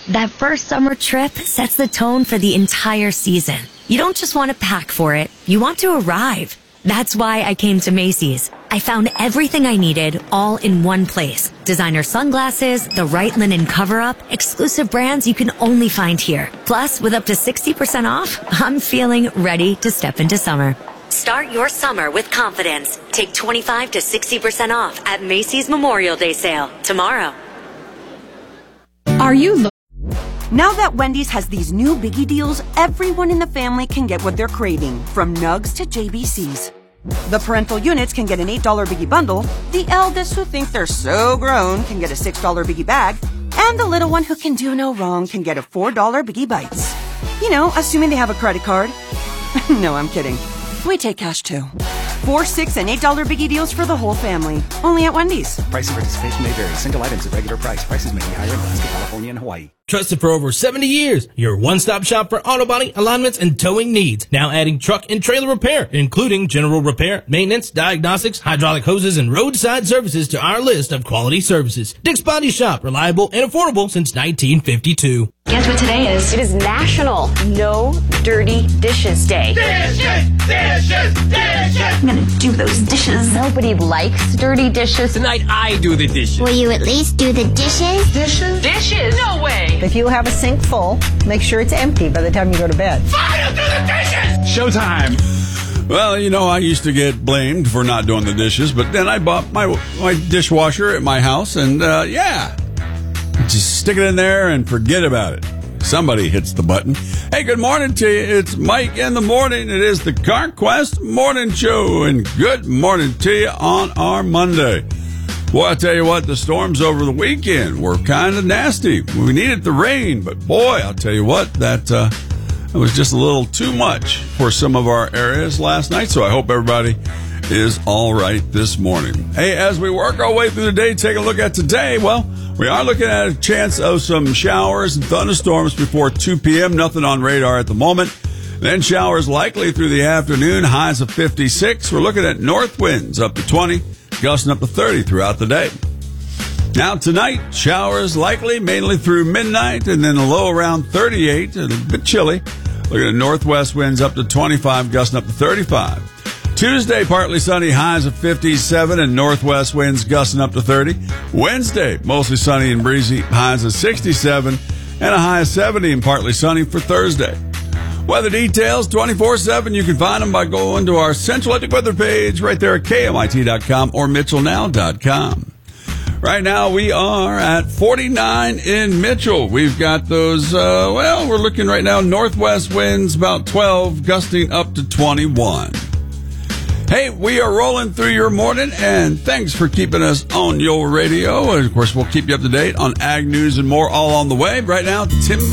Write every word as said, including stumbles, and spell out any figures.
That first summer trip sets the tone for the entire season. You don't just want to pack for it, you want to arrive. That's why I came to Macy's. I found everything I needed all in one place. Designer sunglasses, the right linen cover-up, exclusive brands you can only find here. Plus, with up to sixty percent off, I'm feeling ready to step into summer. Start your summer with confidence. Take twenty-five to sixty percent off at Macy's Memorial Day sale tomorrow. Are you lo- Now that Wendy's has these new biggie deals, everyone in the family can get what they're craving, from nugs to J B Cs. The parental units can get an eight dollar biggie bundle, the eldest who think they're so grown can get a six dollar biggie bag, and the little one who can do no wrong can get a four dollar biggie bites. You know, assuming they have a credit card. No, I'm kidding. We take cash too. Four, six, and eight dollar biggie deals for the whole family. Only at Wendy's. Price and participation may vary. Single items at regular price. Prices may be higher in Alaska, California, and Hawaii. Trusted for over seventy years, your one-stop shop for auto body, alignments, and towing needs. Now adding truck and trailer repair, including general repair, maintenance, diagnostics, hydraulic hoses, and roadside services to our list of quality services. Dick's Body Shop, reliable and affordable since nineteen fifty-two. Guess what today is? It is National No Dirty Dishes Day. Dishes! Dishes! Dishes! I'm gonna do those dishes. Nobody likes dirty dishes. Tonight I do the dishes. Will you at least do the dishes? Dishes? Dishes? No way! If you have a sink full, make sure it's empty by the time you go to bed. Fire do the dishes! Showtime! Well, you know, I used to get blamed for not doing the dishes, but then I bought my my dishwasher at my house, and uh, yeah, just stick it in there and forget about it. Somebody hits the button. Hey, good morning to you. It's Mike in the morning. It is the CarQuest Morning Show, and good morning to you on our Monday. Boy, I tell you what, the storms over the weekend were kind of nasty. We needed the rain, but boy, I'll tell you what, that uh, it was just a little too much for some of our areas last night, so I hope everybody is all right this morning. Hey, as we work our way through the day, take a look at today. Well, we are looking at a chance of some showers and thunderstorms before two p.m. Nothing on radar at the moment. Then showers likely through the afternoon, highs of fifty-six. We're looking at north winds up to twenty, gusting up to thirty throughout the day. Now tonight, showers likely mainly through midnight, and then a low around thirty-eight, and a bit chilly. Looking at northwest winds up to twenty-five, gusting up to thirty-five. Tuesday, partly sunny, highs of fifty-seven, and northwest winds gusting up to thirty. Wednesday, mostly sunny and breezy, highs of sixty-seven, and a high of seventy and partly sunny for Thursday. Weather details twenty-four seven. You can find them by going to our Central Electric Weather page right there at K M I T dot com or Mitchell Now dot com. Right now, we are at forty-nine in Mitchell. We've got those, uh, well, we're looking right now, northwest winds about twelve, gusting up to twenty-one. Hey, we are rolling through your morning, and thanks for keeping us on your radio. And, of course, we'll keep you up to date on ag news and more all on the way. Right now, Tim